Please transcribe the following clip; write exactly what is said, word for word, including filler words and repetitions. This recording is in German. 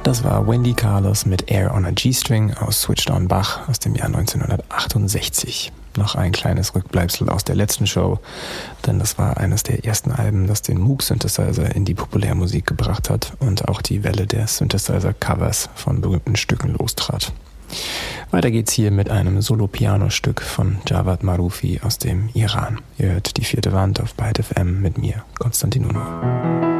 Das war Wendy Carlos mit Air on a G-String aus Switched on Bach aus dem Jahr neunzehnhundertachtundsechzig. Noch ein kleines Rückbleibsel aus der letzten Show, denn das war eines der ersten Alben, das den Moog Synthesizer in die Populärmusik gebracht hat und auch die Welle der Synthesizer-Covers von berühmten Stücken lostrat. Weiter geht's hier mit einem Solo-Piano-Stück von Javad Marufi aus dem Iran. Ihr hört die vierte Wand auf Byte F M mit mir, Konstantin Unruh.